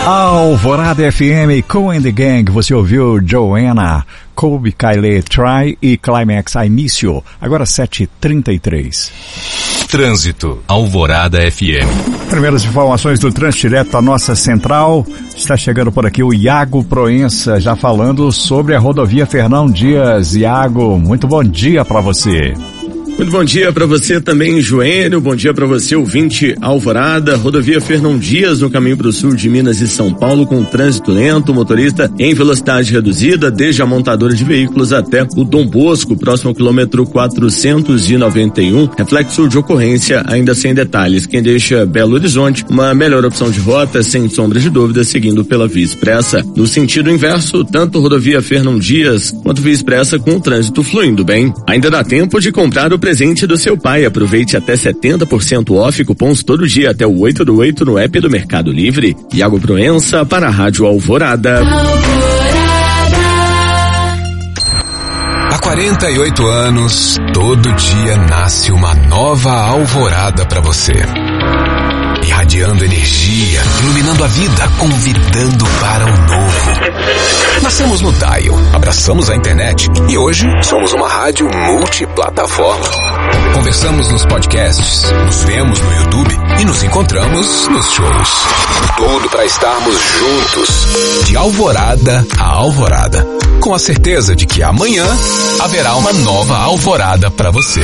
Alvorada FM, Cool and the Gang, você ouviu Joanna, Colby Kylie Try e Climax I Miss You, agora 7h33. Trânsito, Alvorada FM. Primeiras informações do trânsito direto à nossa central, está chegando por aqui o Iago Proença, já falando sobre a rodovia Fernão Dias. Iago, muito bom dia para você. Muito bom dia para você também, Joênio. Bom dia para você, ouvinte Alvorada. Rodovia Fernão Dias, no caminho para o sul de Minas e São Paulo, com trânsito lento, motorista em velocidade reduzida, desde a montadora de veículos até o Dom Bosco, próximo ao quilômetro 491. Reflexo de ocorrência ainda sem detalhes. Quem deixa Belo Horizonte, uma melhor opção de rota, sem sombra de dúvida, seguindo pela Via Expressa. No sentido inverso, tanto rodovia Fernão Dias quanto Via Expressa com o trânsito fluindo bem. Ainda dá tempo de comprar o presente do seu pai. Aproveite até 70% off, cupons todo dia até o 8/8 no app do Mercado Livre. Iago Proença para a Rádio Alvorada. Há 48 anos, todo dia nasce uma nova alvorada para você. Irradiando energia, iluminando a vida, convidando para o novo. Nascemos no Dial, abraçamos a internet e hoje somos uma rádio multiplataforma. Conversamos nos podcasts, nos vemos no YouTube e nos encontramos nos shows. Tudo para estarmos juntos, de alvorada a alvorada, com a certeza de que amanhã haverá uma nova alvorada para você.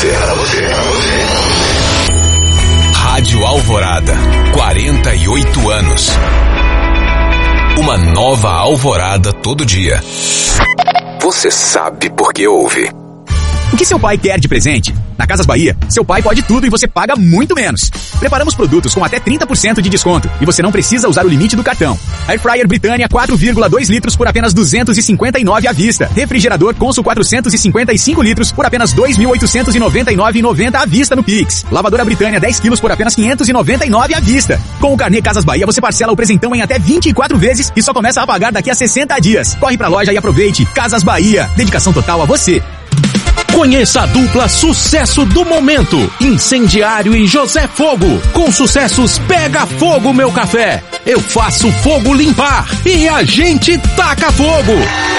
Rádio Alvorada, 48 anos. Uma nova alvorada todo dia. Você sabe por que ouve. O que seu pai quer de presente? Na Casas Bahia, seu pai pode tudo e você paga muito menos. Preparamos produtos com até 30% de desconto e você não precisa usar o limite do cartão. Air Fryer Britânia 4,2 litros por apenas 259 à vista. Refrigerador Consul 455 litros por apenas 2.899,90 à vista no Pix. Lavadora Britânia 10 quilos por apenas 599 à vista. Com o carnê Casas Bahia você parcela o presentão em até 24 vezes e só começa a pagar daqui a 60 dias. Corre pra loja e aproveite. Casas Bahia. Dedicação total a você. Conheça a dupla sucesso do momento, Incendiário e José Fogo, com sucessos Pega Fogo Meu Café, Eu Faço Fogo Limpar e A Gente Taca Fogo.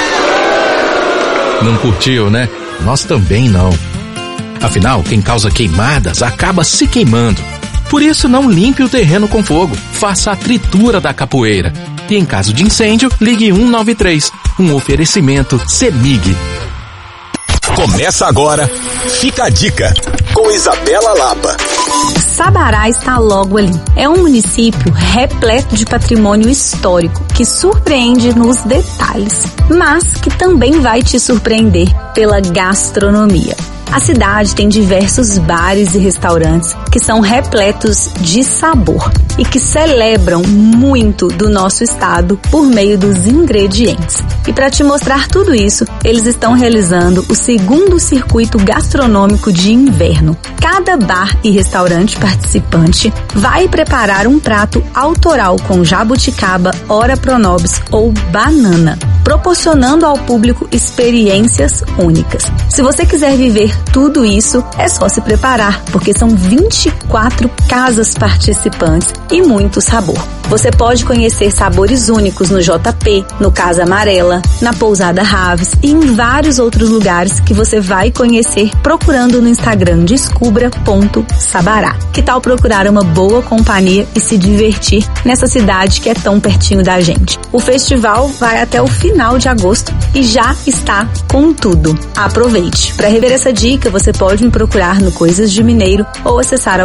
Não curtiu, né? Nós também não. Afinal, quem causa queimadas acaba se queimando. Por isso, não limpe o terreno com fogo, faça a tritura da capoeira. E em caso de incêndio, ligue 193, um oferecimento CEMIG. Começa agora, Fica a Dica, com Isabela Lapa. Sabará está logo ali. É um município repleto de patrimônio histórico que surpreende nos detalhes, mas que também vai te surpreender pela gastronomia. A cidade tem diversos bares e restaurantes que são repletos de sabor e que celebram muito do nosso estado por meio dos ingredientes. E para te mostrar tudo isso, eles estão realizando o segundo circuito gastronômico de inverno. Cada bar e restaurante participante vai preparar um prato autoral com jabuticaba, ora pronobis ou banana, proporcionando ao público experiências únicas. Se você quiser viver tudo isso, é só se preparar, porque são 24 casas participantes e muito sabor. Você pode conhecer sabores únicos no JP, no Casa Amarela, na Pousada Raves e em vários outros lugares que você vai conhecer procurando no Instagram descubra.sabará. Que tal procurar uma boa companhia e se divertir nessa cidade que é tão pertinho da gente? O festival vai até o final de agosto e já está com tudo. Aproveite! Para rever essa dica, você pode me procurar no Coisas de Mineiro ou acessar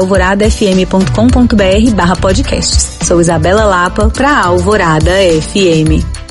alvoradafm.com.br/podcasts. Sou Isabela Lapa para Alvorada FM.